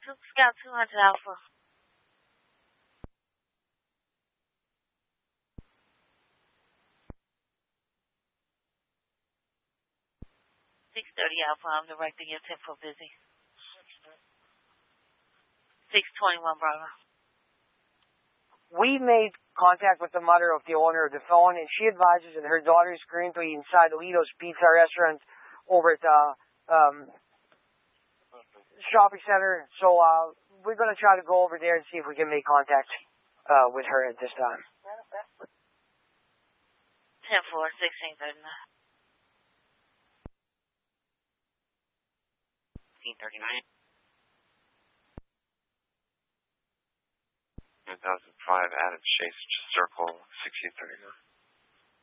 Scout 200 Alpha. 630 Alpha, I'm directing your 10 for busy. 621 Bravo. We made contact with the mother of the owner of the phone, and she advises that her daughter is currently inside Alito's Pizza restaurant over at the shopping center. So we're going to try to go over there and see if we can make contact with her at this time. 10-4, 1639. 1639. 2005 Adams Chase Circle 1639.